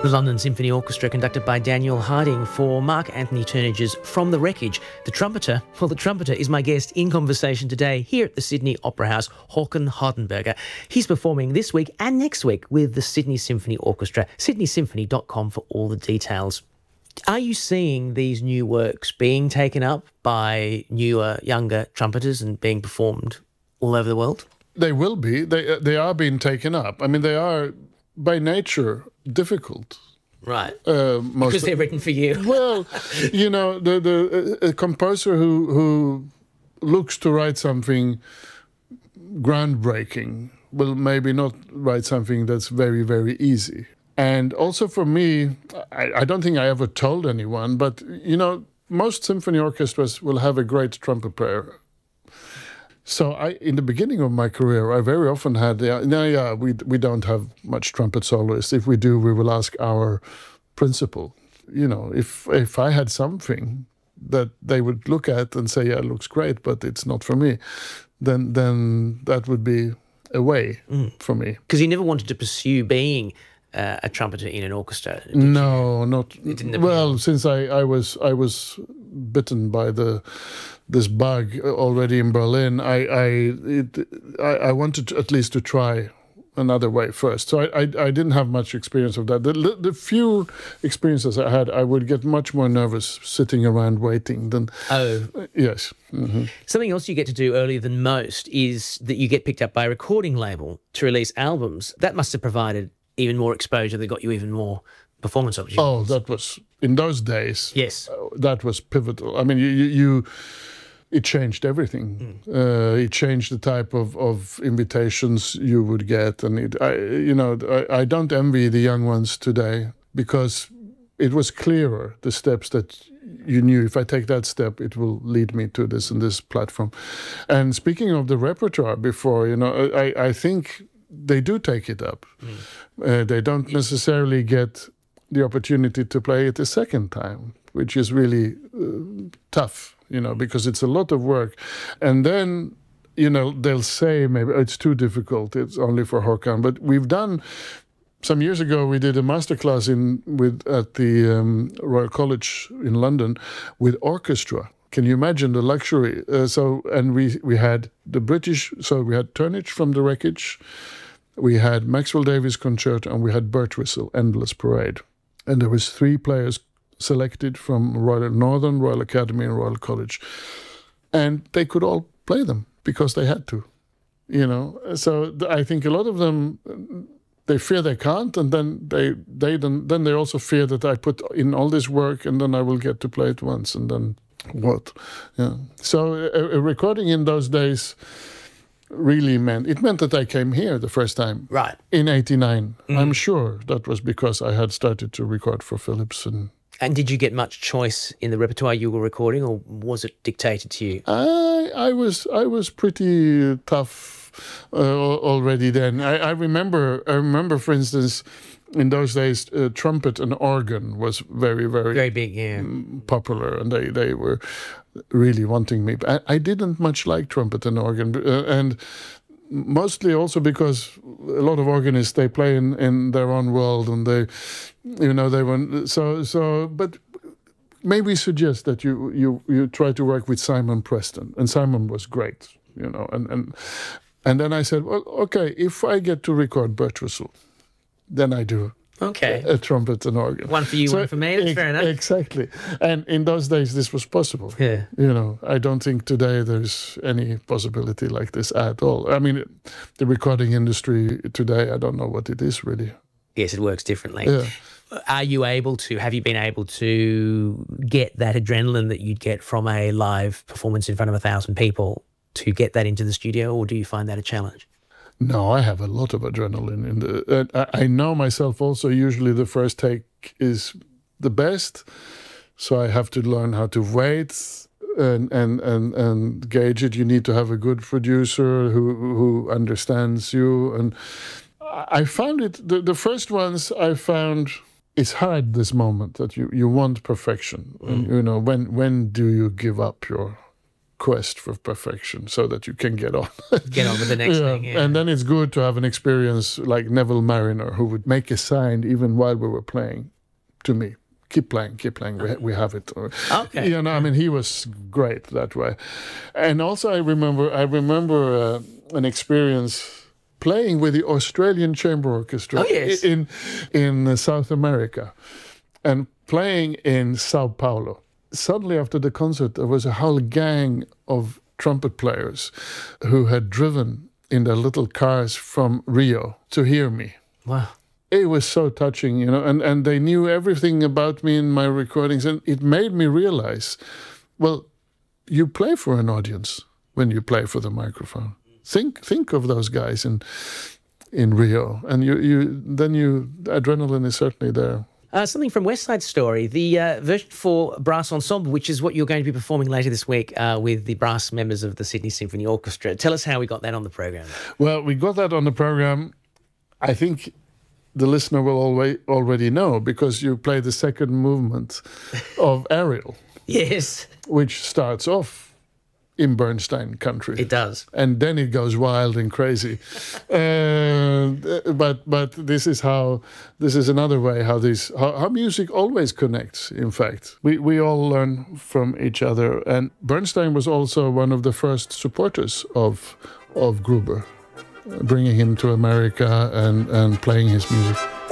The London Symphony Orchestra, conducted by Daniel Harding, for Mark Anthony Turnage's From the Wreckage. The trumpeter is my guest in conversation today here at the Sydney Opera House, Håkan Hardenberger. He's performing this week and next week with the Sydney Symphony Orchestra. sydneysymphony.com for all the details. Are you seeing these new works being taken up by newer, younger trumpeters and being performed all over the world? They will be. They are being taken up. I mean, they are by nature difficult. Right. Because they're written for you. Well, you know, a composer who looks to write something groundbreaking will maybe not write something that's very, very easy. And also for me, I don't think I ever told anyone, but, you know, most symphony orchestras will have a great trumpet player. So in the beginning of my career, I very often had, we don't have much trumpet soloists. If we do, we will ask our principal. You know, if I had something that they would look at and say, yeah, it looks great, but it's not for me, then that would be a way for me. Because you never wanted to pursue being a trumpeter in an orchestra? No, not well. Since I was bitten by this bug already in Berlin, I wanted at least to try another way first. So I didn't have much experience of that. The few experiences I had, I would get much more nervous sitting around waiting than. Oh, yes. Mm-hmm. Something else you get to do earlier than most is that you get picked up by a recording label to release albums. That must have provided even more exposure. That got you even more performance opportunities. Oh, that was in those days. Yes, that was pivotal. I mean, it changed everything. It changed the type of invitations you would get, and I don't envy the young ones today because it was clearer the steps that you knew. If I take that step, it will lead me to this and this platform. And speaking of the repertoire before, I think they do take it up. They don't necessarily get the opportunity to play it a second time, which is really tough, because it's a lot of work. And then, they'll say maybe it's too difficult, it's only for Håkan. But we've done, some years ago, we did a masterclass at the Royal College in London with orchestra. Can you imagine the luxury? And we had the British, so we had Turnage from The Wreckage, we had Maxwell Davies Concerto, and we had Birtwistle, Endless Parade. And there was 3 players selected from Northern Royal Academy and Royal College. And they could all play them because they had to, So I think a lot of them, they fear they can't, and then they also fear that I put in all this work and then I will get to play it once, and then what? Yeah. So a recording in those days really meant that I came here the first time, right, in '89. I'm sure that was because I had started to record for Philips. And did you get much choice in the repertoire you were recording, or was it dictated to you? I was pretty tough already then. I remember, for instance, in those days, trumpet and organ was very, very, very big, yeah, popular, and they were really wanting me. I didn't much like trumpet and organ, and mostly also because a lot of organists, they play in their own world, and they were so. But maybe suggest that you try to work with Simon Preston, and Simon was great, and then I said, well, okay, if I get to record Birtwistle, then I do a trumpet and organ. One for you, one for me. That's fair enough. Exactly. And in those days, this was possible. Yeah. I don't think today there's any possibility like this at all. I mean, the recording industry today, I don't know what it is really. Yes, it works differently. Yeah. Have you been able to get that adrenaline that you'd get from a live performance in front of 1,000 people to get that into the studio, or do you find that a challenge? No, I have a lot of adrenaline in the. I know myself also. Usually, the first take is the best, so I have to learn how to wait and gauge it. You need to have a good producer who understands you. And I found it. The first ones I found it's hard. This moment that you want perfection. And, when do you give up your quest for perfection so that you can get on. Get on with the next thing. Yeah. And then it's good to have an experience like Neville Marriner, who would make a sign even while we were playing to me. Keep playing. We have it. Okay. You know, I mean, he was great that way. And also, I remember an experience playing with the Australian Chamber Orchestra in South America, and playing in Sao Paulo. Suddenly, after the concert, there was a whole gang of trumpet players who had driven in their little cars from Rio to hear me. Wow. It was so touching, you know, and they knew everything about me in my recordings, and it made me realize, well, you play for an audience when you play for the microphone. Think of those guys in Rio, and adrenaline is certainly there. Something from West Side Story, the version for brass ensemble, which is what you're going to be performing later this week with the brass members of the Sydney Symphony Orchestra. Tell us how we got that on the program. Well, we got that on the program, I think the listener will already know, because you play the second movement of Ariel. Yes. Which starts off in Bernstein country. It does. And then it goes wild and crazy. But this is another way how music always connects, in fact. We all learn from each other. And Bernstein was also one of the first supporters of Gruber, bringing him to America and playing his music.